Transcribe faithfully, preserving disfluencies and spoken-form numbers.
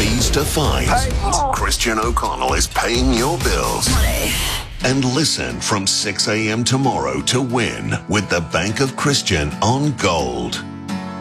fees to fines. Hey. Christian O'Connell is paying your bills. Money. And listen from six a.m. tomorrow to win with the Bank of Christian on Gold.